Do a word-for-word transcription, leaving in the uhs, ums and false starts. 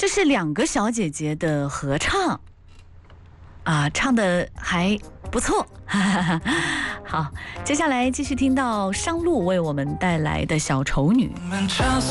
这是两个小姐姐的合唱，啊，唱的还不错。好，接下来继续听到商路为我们带来的小丑女。